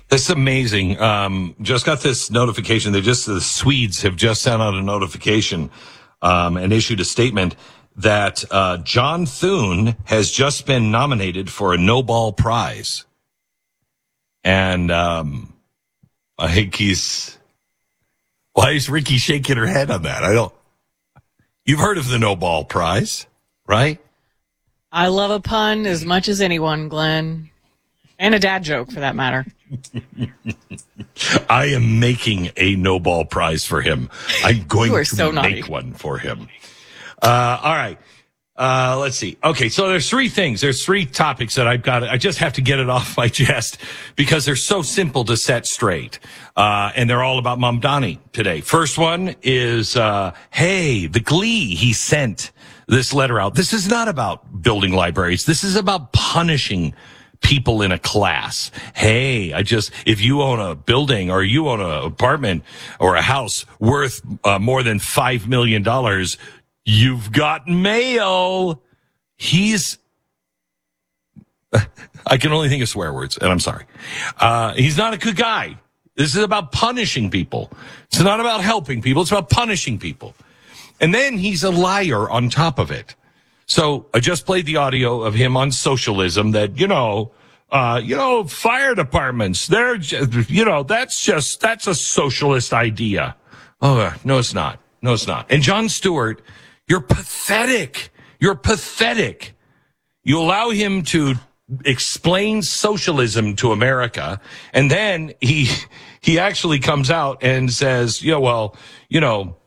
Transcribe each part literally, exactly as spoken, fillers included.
That's amazing. Um, just got this notification. They just, the Swedes have just sent out a notification, um, and issued a statement that, uh, John Thune has just been nominated for a Nobel Prize. And, um, I think he's, why is Ricky shaking her head on that? I don't, you've heard of the Nobel Prize, right? I love a pun as much as anyone, Glenn. And a dad joke, for that matter. I am making a Nobel Prize for him. I'm going to so make naughty. one for him. Uh, all right. Uh, let's see. Okay, so there's three things. There's three topics that I've got. I just have to get it off my chest because they're so simple to set straight. Uh, and they're all about Mamdani today. First one is, uh, hey, the Glee, he sent this letter out. This is not about building libraries. This is about punishing people in a class. Hey, I just, if you own a building or you own an apartment or a house worth uh, more than five million dollars, you've got mail. He's, I can only think of swear words, and I'm sorry. Uh, he's not a good guy. This is about punishing people. It's not about helping people. It's about punishing people. And then he's a liar on top of it. So I just played the audio of him on socialism that, you know, uh, you know, fire departments, they're, just, you know, that's just, that's a socialist idea. Oh, no, it's not. No, it's not. And Jon Stewart, you're pathetic. You're pathetic. You allow him to explain socialism to America, and then he, he actually comes out and says, yeah, well, you know,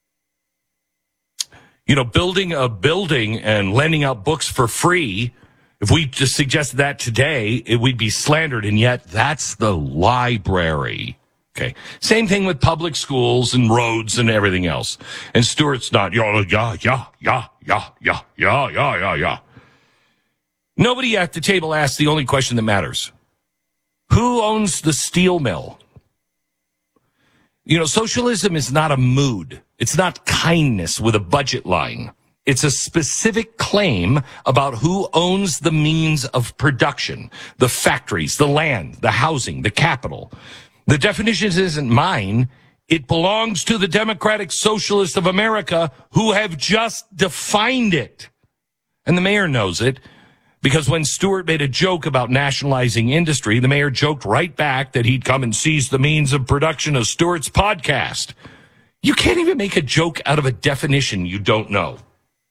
You know, building a building and lending out books for free, if we just suggested that today, it would be slandered, and yet that's the library. Okay. Same thing with public schools and roads and everything else. And Stewart's not, yeah, yeah, yeah, yeah, yeah, yeah, yeah, yeah, yeah, yeah. Nobody at the table asked the only question that matters. Who owns the steel mill? You know, socialism is not a mood. It's not kindness with a budget line. It's a specific claim about who owns the means of production, the factories, the land, the housing, the capital. The definition isn't mine. It belongs to the Democratic Socialists of America who have just defined it. And the mayor knows it. Because when Stewart made a joke about nationalizing industry, the mayor joked right back that he'd come and seize the means of production of Stewart's podcast. You can't even make a joke out of a definition you don't know.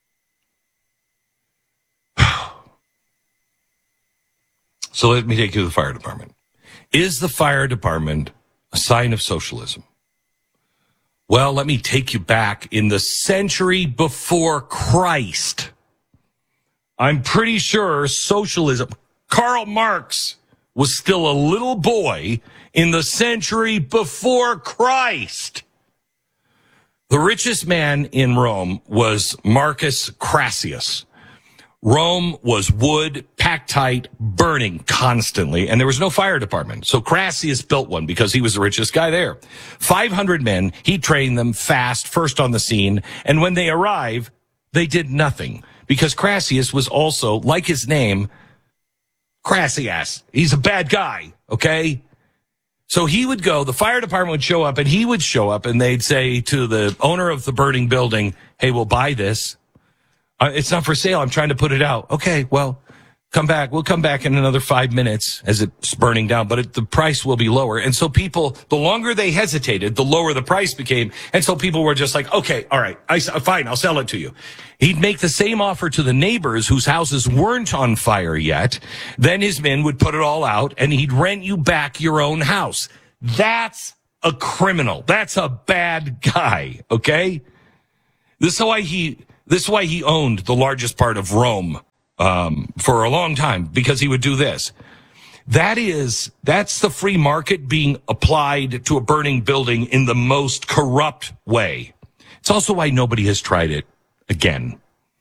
So let me take you to the fire department. Is the fire department a sign of socialism? Well, let me take you back in the century before Christ. I'm pretty sure socialism, Karl Marx was still a little boy in the century before Christ. The richest man in Rome was Marcus Crassus. Rome was wood, packed tight, burning constantly, and there was no fire department. So Crassus built one because he was the richest guy there. five hundred men, he trained them fast, first on the scene, and when they arrive, they did nothing. Because Crassus was also, like his name, Crassus. He's a bad guy, okay? So he would go, the fire department would show up, and he would show up, and they'd say to the owner of the burning building, hey, we'll buy this. Uh, it's not for sale. I'm trying to put it out. Okay, well, come back. We'll come back in another five minutes as it's burning down, but it, the price will be lower. And so people, the longer they hesitated, the lower the price became. And so people were just like, okay, all right, I, fine, I'll sell it to you. He'd make the same offer to the neighbors whose houses weren't on fire yet. Then his men would put it all out, and he'd rent you back your own house. That's a criminal. That's a bad guy, okay? This is why he, this is why he owned the largest part of Rome. Um, for a long time, because he would do this. That is, that's the free market being applied to a burning building in the most corrupt way. It's also why nobody has tried it again.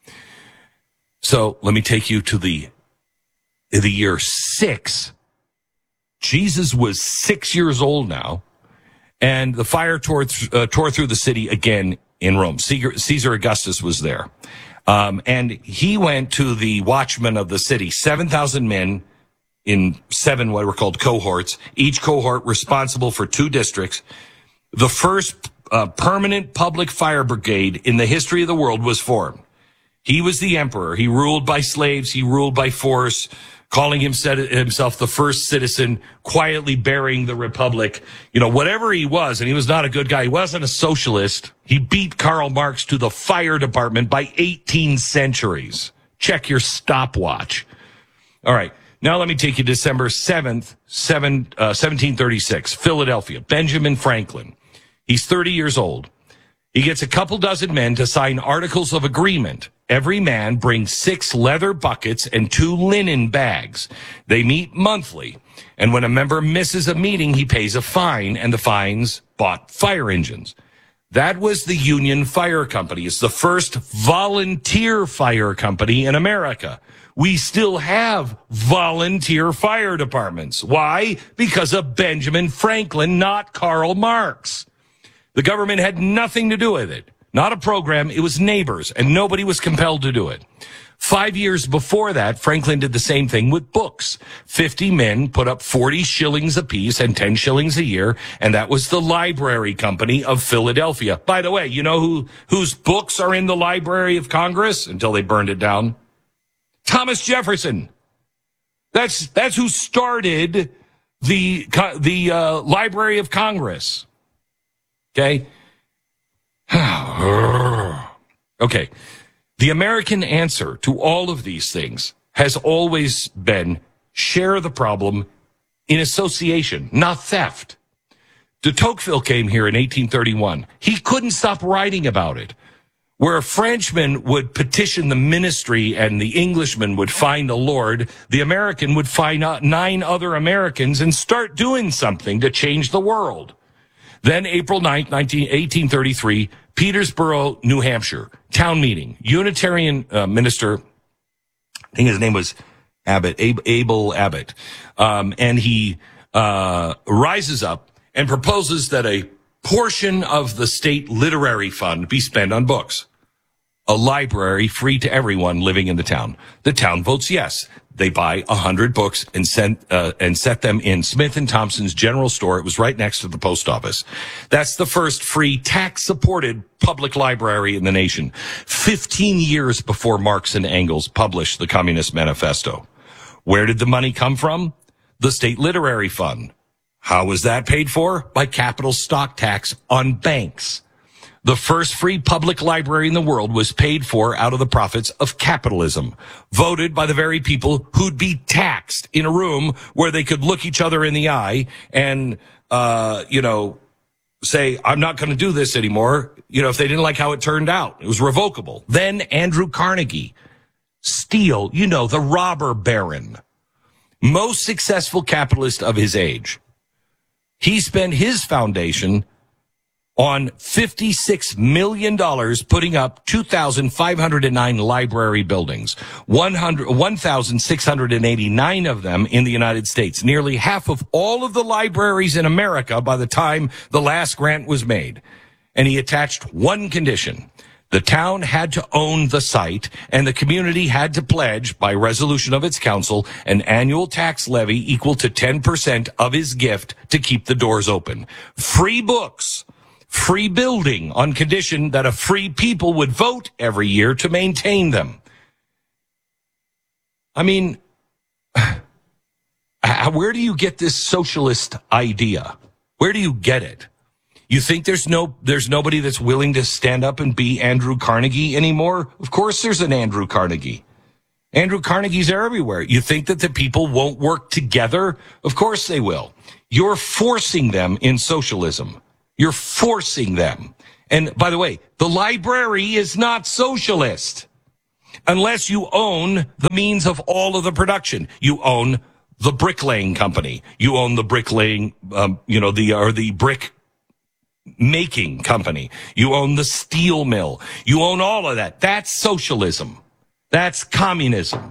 So let me take you to the, the year six. Jesus was six years old now, and the fire tore, th- uh, tore through the city again in Rome. Caesar, Caesar Augustus was there. Um, and he went to the watchmen of the city, seven thousand men in seven what were called cohorts, each cohort responsible for two districts. The first uh, permanent public fire brigade in the history of the world was formed. He was the emperor. He ruled by slaves. He ruled by force, calling himself the first citizen, quietly burying the republic. You know, whatever he was, and he was not a good guy. He wasn't a socialist. He beat Karl Marx to the fire department by eighteen centuries. Check your stopwatch. All right. Now let me take you to December seventh, seventeen thirty-six, Philadelphia. Benjamin Franklin. He's thirty years old. He gets a couple dozen men to sign articles of agreement. Every man brings six leather buckets and two linen bags. They meet monthly. And when a member misses a meeting, he pays a fine, and the fines bought fire engines. That was the Union Fire Company. It's the first volunteer fire company in America. We still have volunteer fire departments. Why? Because of Benjamin Franklin, not Karl Marx. The government had nothing to do with it. Not a program. It was neighbors, and nobody was compelled to do it. Five years before that, Franklin did the same thing with books. Fifty men put up forty shillings apiece and ten shillings a year, and that was the Library Company of Philadelphia. By the way, you know who whose books are in the Library of Congress until they burned it down? Thomas Jefferson. That's that's who started the the uh, Library of Congress. Okay. Okay. The American answer to all of these things has always been share the problem in association, not theft. De Tocqueville came here in eighteen thirty-one. He couldn't stop writing about it. Where a Frenchman would petition the ministry and the Englishman would find the Lord, the American would find nine other Americans and start doing something to change the world. Then April ninth, eighteen thirty-three, Petersboro, New Hampshire, town meeting. Unitarian uh, minister, I think his name was Abbott, Abel Abbott, um, and he uh, rises up and proposes that a portion of the state literary fund be spent on books. A library free to everyone living in the town. The town votes yes. They buy a hundred books and send uh, and set them in Smith and Thompson's general store. It was right next to the post office. That's the first free tax-supported public library in the nation. Fifteen years before Marx and Engels published the Communist Manifesto. Where did the money come from? The state literary fund. How was that paid for? By capital stock tax on banks. The first free public library in the world was paid for out of the profits of capitalism, voted by the very people who'd be taxed in a room where they could look each other in the eye and, uh, you know, say, I'm not going to do this anymore. You know, if they didn't like how it turned out, it was revocable. Then Andrew Carnegie, Steele, you know, the robber baron, most successful capitalist of his age. He spent his foundation on fifty-six million dollars putting up two thousand five hundred nine library buildings, one thousand six hundred eighty-nine of them in the United States, nearly half of all of the libraries in America by the time the last grant was made. And he attached one condition. The town had to own the site, and the community had to pledge, by resolution of its council, an annual tax levy equal to ten percent of his gift to keep the doors open. Free books. Free building on condition that a free people would vote every year to maintain them. I mean, where do you get this socialist idea? Where do you get it? You think there's no, there's nobody that's willing to stand up and be Andrew Carnegie anymore? Of course there's an Andrew Carnegie. Andrew Carnegies are everywhere. You think that the people won't work together? Of course they will. You're forcing them in socialism. You're forcing them. And by the way, the library is not socialist unless you own the means of all of the production. You own the bricklaying company. You own the bricklaying, um, you know, the, or the brick making company. You own the steel mill. You own all of that. That's socialism. That's communism.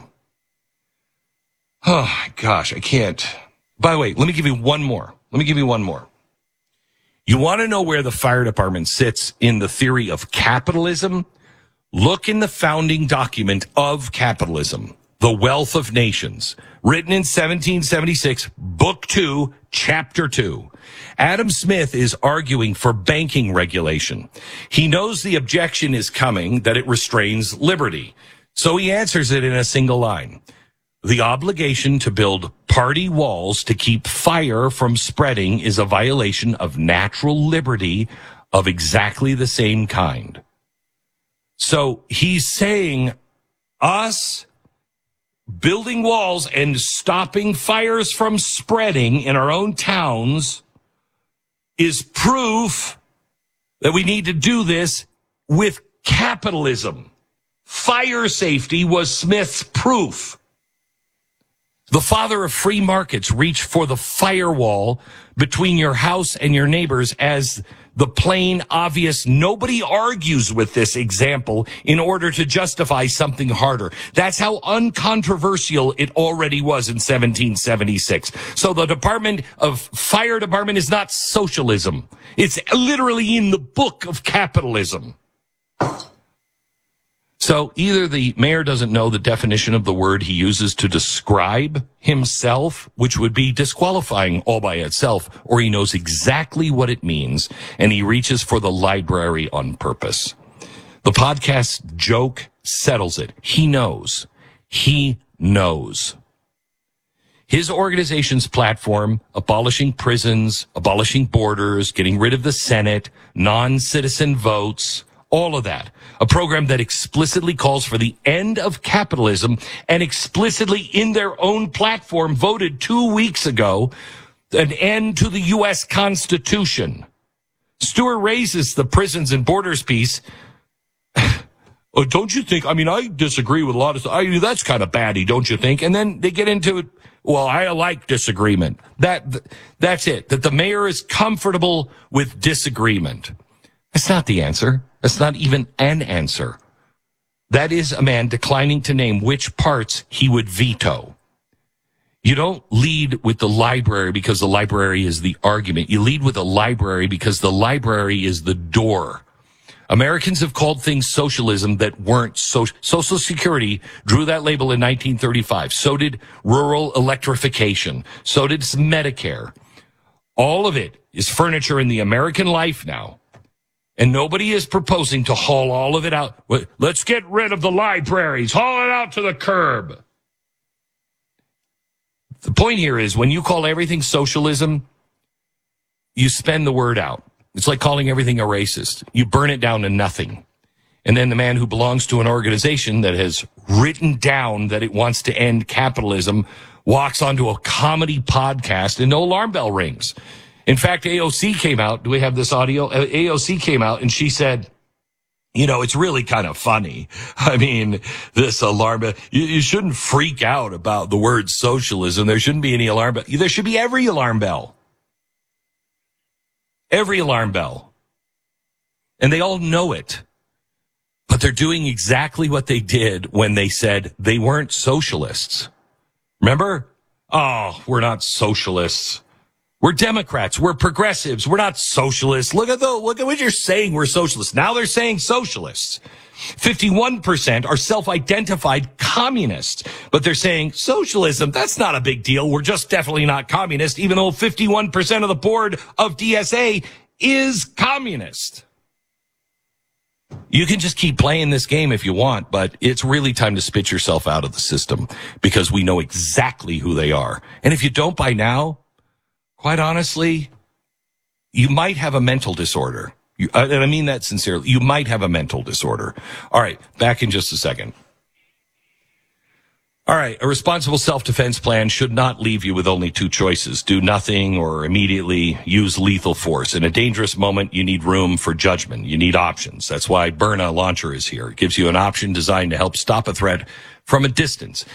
Oh my gosh, I can't. By the way, let me give you one more. Let me give you one more. You want to know where the fire department sits in the theory of capitalism? Look in the founding document of capitalism, The Wealth of Nations, written in seventeen seventy-six, Book two, Chapter two. Adam Smith is arguing for banking regulation. He knows the objection is coming, that it restrains liberty. So he answers it in a single line. The obligation to build party walls to keep fire from spreading is a violation of natural liberty of exactly the same kind. So he's saying us building walls and stopping fires from spreading in our own towns is proof that we need to do this with capitalism. Fire safety was Smith's proof. The father of free markets reached for the firewall between your house and your neighbors as the plain, obvious, nobody argues with this example in order to justify something harder. That's how uncontroversial it already was in seventeen seventy-six. So the Department of Fire Department is not socialism. It's literally in the book of capitalism. So either the mayor doesn't know the definition of the word he uses to describe himself, which would be disqualifying all by itself, or he knows exactly what it means, and he reaches for the library on purpose. The podcast joke settles it. He knows. He knows. His organization's platform, abolishing prisons, abolishing borders, getting rid of the Senate, non-citizen votes, all of that. A program that explicitly calls for the end of capitalism and explicitly in their own platform voted two weeks ago an end to the U S Constitution. Stewart raises the prisons and borders piece. Oh, don't you think? I mean, I disagree with a lot of stuff. I mean, that's kind of batty, don't you think? And then they get into it. Well, I like disagreement. That, that's it. That the mayor is comfortable with disagreement. That's not the answer. That's not even an answer. That is a man declining to name which parts he would veto. You don't lead with the library because the library is the argument. You lead with the library because the library is the door. Americans have called things socialism that weren't so. Social Security drew that label in nineteen thirty-five. So did rural electrification. So did Medicare. All of it is furniture in the American life now. And nobody is proposing to haul all of it out. Let's get rid of the libraries. Haul it out to the curb. The point here is when you call everything socialism, you spend the word out. It's like calling everything a racist. You burn it down to nothing. And then the man who belongs to an organization that has written down that it wants to end capitalism walks onto a comedy podcast and no alarm bell rings. In fact, A O C came out. Do we have this audio? A O C came out and she said, you know, it's really kind of funny. I mean, this alarm bell, you, you shouldn't freak out about the word socialism. There shouldn't be any alarm bell. There should be every alarm bell. Every alarm bell. And they all know it. But they're doing exactly what they did when they said they weren't socialists. Remember? Oh, we're not socialists. We're Democrats. We're progressives. We're not socialists. Look at the, look at what you're saying. We're socialists. Now they're saying socialists. fifty-one percent are self-identified communists, but they're saying socialism. That's not a big deal. We're just definitely not communist, even though fifty-one percent of the board of D S A is communist. You can just keep playing this game if you want, but it's really time to spit yourself out of the system because we know exactly who they are. And if you don't by now, quite honestly, you might have a mental disorder. You, and I mean that sincerely. You might have a mental disorder. All right, back in just a second. All right, a responsible self-defense plan should not leave you with only two choices. Do nothing or immediately use lethal force. In a dangerous moment, you need room for judgment. You need options. That's why Byrna Launcher is here. It gives you an option designed to help stop a threat from a distance.